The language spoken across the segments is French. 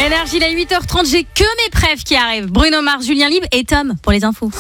Énergie, il est 8h30, j'ai que mes préfs qui arrivent. Bruno Mars, Julien Libre et Tom pour les infos.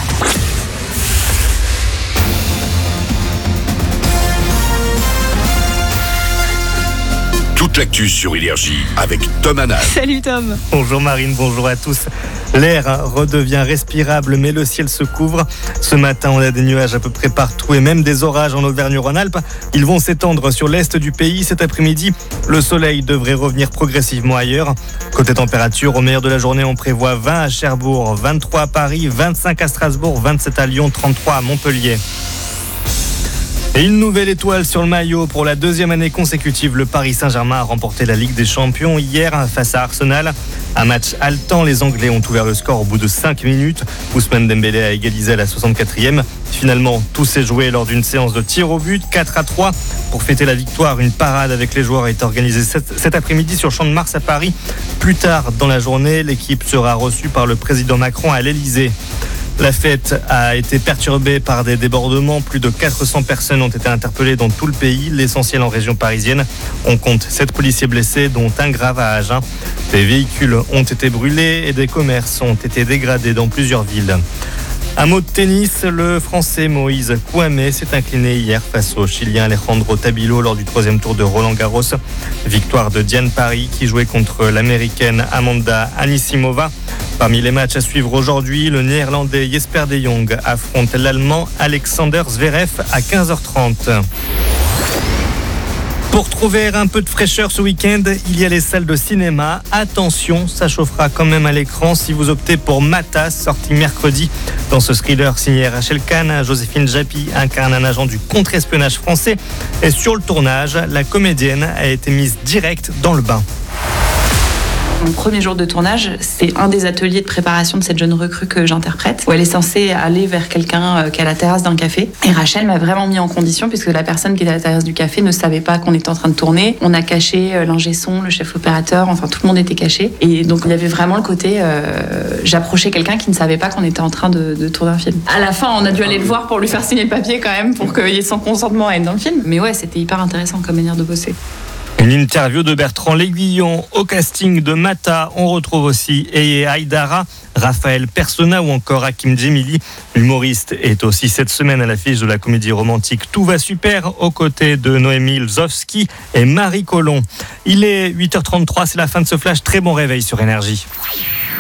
Toute l'actu sur Énergie avec Tom Hannan. Salut Tom. Bonjour Marine, bonjour à tous. L'air redevient respirable, mais le ciel se couvre. Ce matin, on a des nuages à peu près partout et même des orages en Auvergne-Rhône-Alpes. Ils vont s'étendre sur l'est du pays cet après-midi. Le soleil devrait revenir progressivement ailleurs. Côté température, au meilleur de la journée, on prévoit 20 à Cherbourg, 23 à Paris, 25 à Strasbourg, 27 à Lyon, 33 à Montpellier. Et une nouvelle étoile sur le maillot pour la deuxième année consécutive. Le Paris Saint-Germain a remporté la Ligue des Champions hier face à Arsenal. Un match haletant, les Anglais ont ouvert le score au bout de 5 minutes. Ousmane Dembélé a égalisé à la 64e. Finalement, tout s'est joué lors d'une séance de tir au but, 4-3. Pour fêter la victoire, une parade avec les joueurs est organisée cet après-midi sur Champ de Mars à Paris. Plus tard dans la journée, l'équipe sera reçue par le président Macron à l'Elysée. La fête a été perturbée par des débordements. Plus de 400 personnes ont été interpellées dans tout le pays, l'essentiel en région parisienne. On compte 7 policiers blessés, dont un grave à Agen. Des véhicules ont été brûlés et des commerces ont été dégradés dans plusieurs villes. Un mot de tennis, le Français Moïse Kouamé s'est incliné hier face au Chilien Alejandro Tabilo lors du 3e tour de Roland-Garros. Victoire de Diane Parry qui jouait contre l'Américaine Amanda Anisimova. Parmi les matchs à suivre aujourd'hui, le Néerlandais Jesper de Jong affronte l'Allemand Alexander Zverev à 15h30. Pour trouver un peu de fraîcheur ce week-end, il y a les salles de cinéma. Attention, ça chauffera quand même à l'écran si vous optez pour Mata, sorti mercredi. Dans ce thriller signé Rachel Kahn, Joséphine Japy incarne un agent du contre-espionnage français. Et sur le tournage, la comédienne a été mise direct dans le bain. Mon premier jour de tournage, c'est un des ateliers de préparation de cette jeune recrue que j'interprète, où elle est censée aller vers quelqu'un qui est à la terrasse d'un café. Et Rachel m'a vraiment mis en condition, puisque la personne qui était à la terrasse du café ne savait pas qu'on était en train de tourner. On a caché l'ingé son, le chef opérateur, enfin tout le monde était caché. Et donc il y avait vraiment le côté, j'approchais quelqu'un qui ne savait pas qu'on était en train de tourner un film. À la fin, on a dû aller le voir pour lui faire signer le papier quand même, pour qu'il y ait son consentement à être dans le film. Mais ouais, c'était hyper intéressant comme manière de bosser. Une interview de Bertrand L'Aiguillon au casting de Mata. On retrouve aussi Eye Aïdara, Raphaël Persona ou encore Hakim Djemili. L'humoriste est aussi cette semaine à l'affiche de la comédie romantique Tout va super aux côtés de Noémie Lzowski et Marie Colomb. Il est 8h33, c'est la fin de ce flash. Très bon réveil sur Énergie.